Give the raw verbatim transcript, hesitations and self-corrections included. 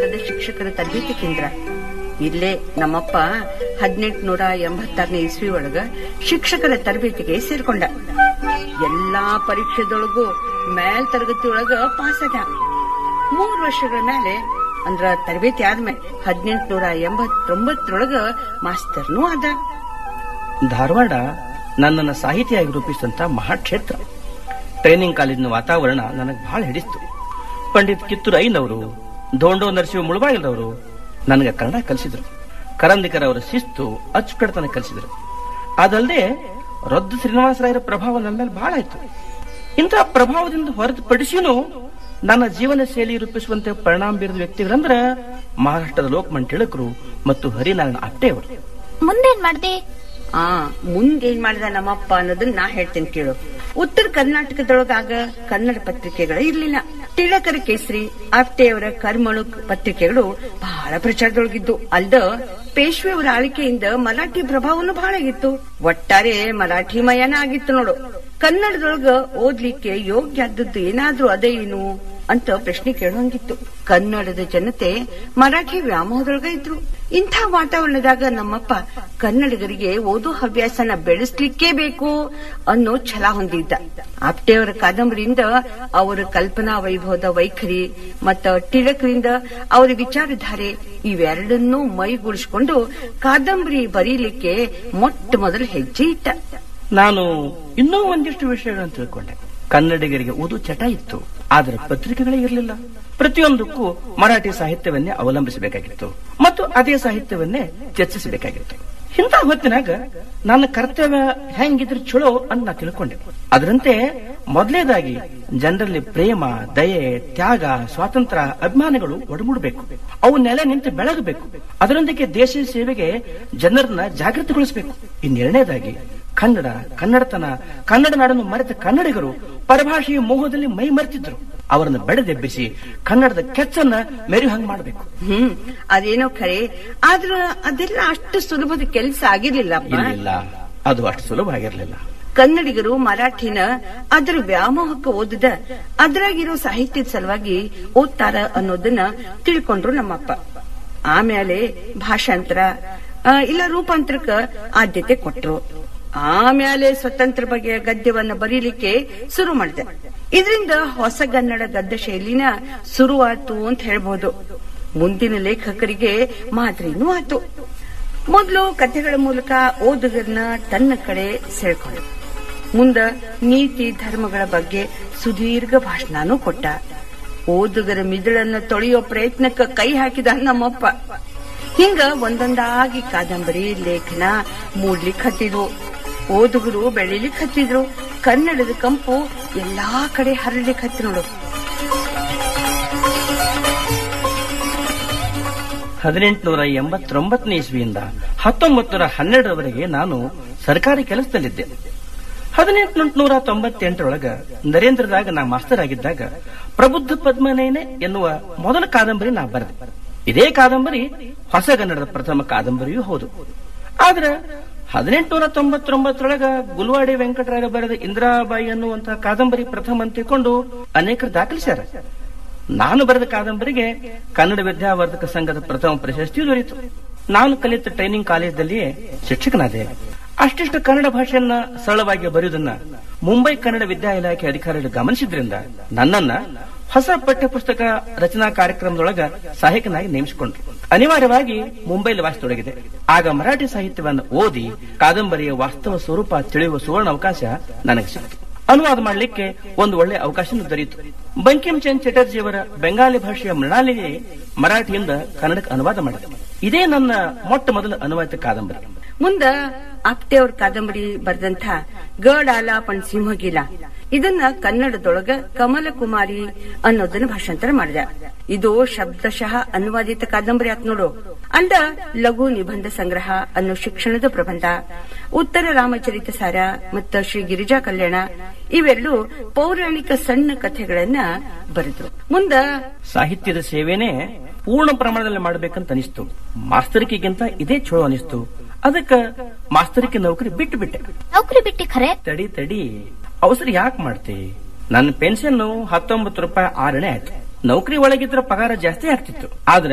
ಕರ್ನಾಟಕದ ಶಿಕ್ಷಕರ ತರಬೇತಿ ಕೇಂದ್ರ. ಇಲ್ಲೇ ನಮ್ಮಪ್ಪ ಹದಿನೆಂಟುನೂರ ಎಂಬತ್ತಾರನೇ ಇಸ್ವಿ ಒಳಗ ಶಿಕ್ಷಕರ ತರಬೇತಿಗೆ ಸೇರ್ಕೊಂಡ. ಎಲ್ಲಾ ಪರೀಕ್ಷೆದೊಳಗೂ ಮೇಲ್ ತರಗತಿ ಒಳಗ ಪಾಸ್ ಆದ. ಮೂರು ವರ್ಷಗಳ ಮೇಲೆ ಅಂದ್ರ ತರಬೇತಿ ಆದ್ಮೇಲೆ ಹದಿನೆಂಟುನೂರ ಎಂಬತ್ತೊಂಬತ್ತರೊಳಗ ಮಾಸ್ತರ್ನೂ ಆದ. ಧಾರವಾಡ ನನ್ನನ್ನು ಸಾಹಿತಿಯಾಗಿ ರೂಪಿಸಿದಂತ ಮಹಾಕ್ಷೇತ್ರ. ಟ್ರೈನಿಂಗ್ ಕಾಲೇಜಿನ ವಾತಾವರಣ ನನಗೆ ಬಹಳ ಹಿಡಿಸ್ತು. ಪಂಡಿತ್ ಕಿತ್ತೂರು ಐನವರು, ಧೋಂಡೋ ನರಸಿಂಹ ಮುಳಬಾಗಿಲದವರು ನನಗೆ ಕನ್ನಡ ಕಲಿಸಿದ್ರು. ಕರಂದಿಕರ್ ಅವರ ಶಿಸ್ತು ಅಚ್ಚುಕಟ್ಟತನ ಕಲಿಸಿದ್ರು. ಅದಲ್ಲದೆ ರೊದ್ದ ಶ್ರೀನಿವಾಸರಾಯರ ಪ್ರಭಾವ ನನ್ನ ಮೇಲೆ ಬಹಳ ಆಯ್ತು. ಇಂತಹ ಪ್ರಭಾವದಿಂದ ಹೊರತುಪಡಿಸಿನೂ ನನ್ನ ಜೀವನ ಶೈಲಿ ರೂಪಿಸುವಂತೆ ಪರಿಣಾಮ ಬೀರಿದ ವ್ಯಕ್ತಿಗಳಂದ್ರ ಮಹಾರಾಷ್ಟ್ರದ ಲೋಕಮಾನ್ಯ ಟಿಳಕರು ಮತ್ತು ಹರಿನಾರಾಯಣ ಆಪ್ಟೆ ಅವರು. ಮುಂದೇನ್ ಮಾಡ್ದೆ? ಆ ಮುಂದೇನ್ ಮಾಡಿದ ನಮ್ಮಪ್ಪ ಅನ್ನೋದನ್ನ ನಾ ಹೇಳ್ತೇನೆ ಕೇಳು. ಉತ್ತರ ಕರ್ನಾಟಕದೊಳಗಾಗ ಕನ್ನಡ ಪತ್ರಿಕೆಗಳು ಇರ್ಲಿಲ್ಲ. ಟಿಳಕರ ಕೇಸರಿ, ಆಪ್ಟೆಯವರ ಕರ್ಮಣು ಪತ್ರಿಕೆಗಳು ಬಹಳ ಪ್ರಚಾರದೊಳಗಿದ್ದು. ಅಲ್ದ ಪೇಶ್ವೆ ಅವರ ಆಳ್ಕೆಯಿಂದ ಮರಾಠಿ ಪ್ರಭಾವನು ಬಹಳ ಆಗಿತ್ತು. ಒಟ್ಟಾರೆ ಮರಾಠಿ ಮಯನ ಆಗಿತ್ತು ನೋಡು. ಕನ್ನಡದೊಳಗ ಓದ್ಲಿಕ್ಕೆ ಯೋಗ್ಯ ಆದದ್ದು ಏನಾದ್ರೂ ಅದೇ ಏನು ಅಂತ ಪ್ರಶ್ನೆ ಕೇಳುವಂಗಿತ್ತು. ಕನ್ನಡದ ಜನತೆ ಮರಾಠಿ ವ್ಯಾಮೋಹದೊಳಗ ಇದ್ರು. ಇಂಥ ವಾತಾವರಣದಾಗ ನಮ್ಮಪ್ಪ ಕನ್ನಡಿಗರಿಗೆ ಓದೋ ಹವ್ಯಾಸನ ಬೆಳೆಸ್ಲಿಕ್ಕೇ ಬೇಕು ಅನ್ನೋ ಛಲ ಹೊಂದಿದ್ದ. ಆಪ್ಟೆಯವರ ಕಾದಂಬರಿಯಿಂದ ಅವರ ಕಲ್ಪನಾ ವೈಭವದ ವೈಖರಿ ಮತ್ತ ಟಿಳಕರಿಂದ ಅವರ ವಿಚಾರಧಾರೆ ಇವೆರಡನ್ನೂ ಮೈಗೂಡಿಸಿಕೊಂಡು ಕಾದಂಬರಿ ಬರೀಲಿಕ್ಕೆ ಮೊಟ್ಟ ಮೊದಲು ಹೆಜ್ಜೆ ಇಟ್ಟ. ನಾನು ಇನ್ನೂ ಒಂದಿಷ್ಟು ವಿಷಯಗಳನ್ನು ತಿಳ್ಕೊಂಡೆ. ಕನ್ನಡಿಗರಿಗೆ ಓದು ಚಟ ಇತ್ತು, ಆದರೆ ಪತ್ರಿಕೆಗಳೇ ಇರಲಿಲ್ಲ. ಪ್ರತಿಯೊಂದಕ್ಕೂ ಮರಾಠಿ ಸಾಹಿತ್ಯವನ್ನೇ ಅವಲಂಬಿಸಬೇಕಾಗಿತ್ತು ಮತ್ತು ಅದೇ ಸಾಹಿತ್ಯವನ್ನೇ ಚರ್ಚಿಸಬೇಕಾಗಿತ್ತು. ಇಂಥ ಹೊತ್ತಿನಾಗ ನನ್ನ ಕರ್ತವ್ಯ ಹೆಂಗಿದ್ರೆ ಚಲೋ ಅಂತ ನಾ ತಿಳ್ಕೊಂಡೆ. ಅದರಂತೆ ಮೊದಲೇದಾಗಿ ಜನರಲ್ಲಿ ಪ್ರೇಮ, ದಯೆ, ತ್ಯಾಗ, ಸ್ವಾತಂತ್ರ್ಯ, ಅಭಿಮಾನಗಳು ಒಡಮೂಡಬೇಕು. ಅವು ನೆಲೆ ನಿಂತು ಬೆಳಗಬೇಕು. ಅದರೊಂದಿಗೆ ದೇಶ ಸೇವೆಗೆ ಜನರನ್ನ ಜಾಗೃತಿಗೊಳಿಸಬೇಕು. ಇನ್ನೆರಡನೇದಾಗಿ ಕನ್ನಡ, ಕನ್ನಡತನ, ಕನ್ನಡ ನಾಡನ್ನು ಮರೆತ ಕನ್ನಡಿಗರು ಪರಭಾಷೆಯ ಮೋಹದಲ್ಲಿ ಮೈ ಮರೆತಿದ್ರು. ಅವರನ್ನು ಬೆಳೆದೆಬ್ಬಿಸಿ ಕನ್ನಡದ ಕೆಚ್ಚನ್ನ ಮೆರಿ ಹಂಗ್ ಮಾಡಬೇಕು. ಹ್ಮ್ ಅದೇನೋ ಖರೆ, ಆದ್ರ ಅದೆಲ್ಲ ಅಷ್ಟು ಸುಲಭದ ಕೆಲಸ ಆಗಿರ್ಲಿಲ್ಲ. ಇಲ್ಲ, ಅದು ಅಷ್ಟು ಸುಲಭ ಆಗಿರ್ಲಿಲ್ಲ. ಕನ್ನಡಿಗರು ಮರಾಠಿನ ಅದರ ವ್ಯಾಮೋಹಕ್ಕೆ ಓದದ ಅದ್ರಾಗಿರೋ ಸಾಹಿತ್ಯದ ಸಲುವಾಗಿ ಓದ್ತಾರ ಅನ್ನೋದನ್ನ ತಿಳ್ಕೊಂಡ್ರು ನಮ್ಮಪ್ಪ. ಆಮೇಲೆ ಭಾಷಾಂತರ ಇಲ್ಲ ರೂಪಾಂತರಕ್ಕ ಆದ್ಯತೆ ಕೊಟ್ರು. ಆಮೇಲೆ ಸ್ವತಂತ್ರ ಬಗೆಯ ಗದ್ಯವನ್ನ ಬರೀಲಿಕ್ಕೆ ಶುರು ಮಾಡಿದೆ. ಇದರಿಂದ ಹೊಸಗನ್ನಡ ಗದ್ಯ ಶೈಲಿನ ಶುರುವಾತು ಅಂತ ಹೇಳ್ಬಹುದು. ಮುಂದಿನ ಲೇಖಕರಿಗೆ ಮಾದರಿನೂ ಆತು. ಮೊದಲು ಕಥೆಗಳ ಮೂಲಕ ಓದುಗರನ್ನ ತನ್ನ ಕಡೆ ಸೆಳ್ಕೊಂಡ. ಮುಂದ ನೀತಿ ಧರ್ಮಗಳ ಬಗ್ಗೆ ಸುದೀರ್ಘ ಭಾಷಣನೂ ಕೊಟ್ಟ. ಓದುಗರ ಮಿದುಳನ್ನ ತೊಳೆಯೋ ಪ್ರಯತ್ನಕ್ಕ ಕೈ ಹಾಕಿದ ನಮ್ಮಪ್ಪ. ಹಿಂಗ ಒಂದೊಂದಾಗಿ ಕಾದಂಬರಿ ಲೇಖನ ಮೂಡ್ಲಿಕ್ ಹತ್ತಿದ್ವು. ಓದುಗರು ಬೆಳಿಲಿಕ್ ಹತ್ತಿದ್ರು. ಕನ್ನಡದ ಕಂಪು ಎಲ್ಲಾ ಕಡೆ ಹರಡ್ಲಿಕ್ ಹತ್ತಿ ನೋಡು. ಹದಿನೆಂಟುನೂರ ಎಂಬತ್ತೊಂಬತ್ತನೇ ಇಸ್ವಿಯಿಂದ ಹತ್ತೊಂಬತ್ತು ನೂರ ಹನ್ನೆರಡರವರೆಗೆ ನಾನು ಸರ್ಕಾರಿ ಕೆಲಸದಲ್ಲಿದ್ದೆ. ಹದಿನೆಂಟುನೂರ ತೊಂಬತ್ತೆಂಟರೊಳಗ ನರೇಂದ್ರದಾಗ ನಾ ಮಾಸ್ತರ್ ಆಗಿದ್ದಾಗ ಪ್ರಬುದ್ಧ ಪದ್ಮನಯನೆ ಎನ್ನುವ ಮೊದಲ ಕಾದಂಬರಿ ನಾ ಬರೆದೆ. ಇದೇ ಕಾದಂಬರಿ ಹೊಸಗನ್ನಡದ ಪ್ರಥಮ ಕಾದಂಬರಿಯೂ ಹೌದು. ಆದ್ರೆ ಹದಿನೆಂಟುನೂರ ತೊಂಬತ್ತೊಂಬತ್ತರೊಳಗ ಗುಲ್ವಾಡಿ ವೆಂಕಟರಾಯ ಬರೆದ ಇಂದಿರಾಬಾಯಿ ಅನ್ನುವಂತಹ ಕಾದಂಬರಿ ಪ್ರಥಮ ಅಂತ ತಿಳ್ಕೊಂಡು ಅನೇಕರು ದಾಖಲಿಸ್ಯಾರ. ನಾನು ಬರೆದ ಕಾದಂಬರಿಗೆ ಕನ್ನಡ ವಿದ್ಯಾವರ್ಧಕ ಸಂಘದ ಪ್ರಥಮ ಪ್ರಶಸ್ತಿ ದೊರೆಯಿತು. ನಾನು ಕಲಿತ ಟ್ರೈನಿಂಗ್ ಕಾಲೇಜಲ್ಲಿಯೇ ಶಿಕ್ಷಕನಾದೆ. ಅಷ್ಟಿಷ್ಟು ಕನ್ನಡ ಭಾಷೆಯನ್ನ ಸರಳವಾಗಿ ಬರೆಯುವುದನ್ನ ಮುಂಬೈ ಕನ್ನಡ ವಿದ್ಯಾ ಇಲಾಖೆ ಅಧಿಕಾರಿಗಳು ಗಮನಿಸಿದ್ರಿಂದ ನನ್ನನ್ನ ಹೊಸ ಪಠ್ಯ ಪುಸ್ತಕ ರಚನಾ ಕಾರ್ಯಕ್ರಮದೊಳಗ ಸಹಾಯಕನಾಗಿ ನೇಮಿಸಿಕೊಂಡ್ರು. ಅನಿವಾರ್ಯವಾಗಿ ಮುಂಬೈಲಿ ವಾಸಿಸತೊಡಗಿದೆ. ಆಗ ಮರಾಠಿ ಸಾಹಿತ್ಯವನ್ನು ಓದಿ ಕಾದಂಬರಿಯ ವಾಸ್ತವ ಸ್ವರೂಪ ತಿಳಿಯುವ ಸುವರ್ಣ ಅವಕಾಶ ನನಗೆ ಸಿಕ್ತು. ಅನುವಾದ ಮಾಡಲಿಕ್ಕೆ ಒಂದು ಒಳ್ಳೆ ಅವಕಾಶ ದೊರೆಯಿತು. ಬಂಕಿಂ ಚಂದ್ ಚಟರ್ಜಿಯವರ ಬೆಂಗಾಲಿ ಭಾಷೆಯ ಮೃಣಾಲಿಗೆ ಮರಾಠಿಯಿಂದ ಕನ್ನಡಕ್ಕೆ ಅನುವಾದ ಮಾಡಿದೆ. ಇದೇ ನನ್ನ ಮೊಟ್ಟ ಮೊದಲ ಅನುವಾದಿತ ಕಾದಂಬರಿ. ಮುಂದ ಆಪ್ಟೆಯವ್ರ ಕಾದಂಬರಿ ಬರೆದಂಥ ಗಡಾಲ ಪಣ್ ಸಿಂಹಗಿಲ ಇದನ್ನ ಕನ್ನಡದೊಳಗ ಕಮಲ ಕುಮಾರಿ ಅನ್ನೋದನ್ನ ಭಾಷಾಂತರ ಮಾಡಿದ. ಇದು ಶಬ್ದಶಃ ಅನುವಾದಿತ ಕಾದಂಬರಿ ಆತ್ ನೋಡು. ಅಂದ ಲಘು ನಿಬಂಧ ಸಂಗ್ರಹ ಅನ್ನೋ ಶಿಕ್ಷಣದ ಪ್ರಬಂಧ, ಉತ್ತರ ರಾಮಚರಿತ ಸಾರ ಮತ್ತು ಶ್ರೀ ಗಿರಿಜಾ ಕಲ್ಯಾಣ ಇವೆರಡು ಪೌರಾಣಿಕ ಸಣ್ಣ ಕಥೆಗಳನ್ನ ಬರೆದ್ರು. ಮುಂದ ಸಾಹಿತ್ಯದ ಸೇವೆನೇ ಪೂರ್ಣ ಪ್ರಮಾಣದಲ್ಲಿ ಮಾಡಬೇಕಂತ ಅನಿಸ್ತು. ಮಾಸ್ತರಿಕೆಗಿಂತ ಇದೇ ಚಲೋ ಅನಿಸ್ತು. ಅದಕ್ಕ ಮಾಸ್ತರಿಕೆ ನೌಕರಿ ಬಿಟ್ಟು ಬಿಟ್ಟೆ. ನೌಕರಿ ಬಿಟ್ಟು ಖರೆ ತಡಿ ತಡಿ ಅವಸರ ಯಾಕೆ ಮಾಡ್ತಿ? ನನ್ನ ಪೆನ್ಷನ್ ಹತ್ತೊಂಬತ್ತು ರೂಪಾಯಿ ಆರನೇ ಆಯ್ತು. ನೌಕರಿ ಒಳಗಿದ್ರ ಪಗಾರ ಜಾಸ್ತಿ ಆಗ್ತಿತ್ತು. ಆದ್ರೆ